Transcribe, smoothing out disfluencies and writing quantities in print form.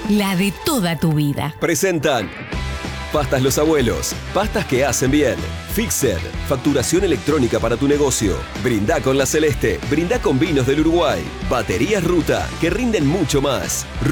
la de toda tu vida. Presentan Pastas Los Abuelos, pastas que hacen bien. Fixer, facturación electrónica para tu negocio. Brindá con La Celeste, brindá con vinos del Uruguay. Baterías Ruta, que rinden mucho más.